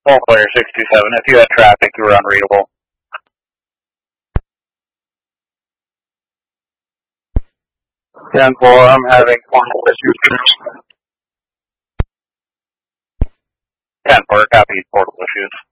All clear, 627. If you had traffic, you were unreadable. 10-4, I'm having portable issues. 10-4, copy portable issues.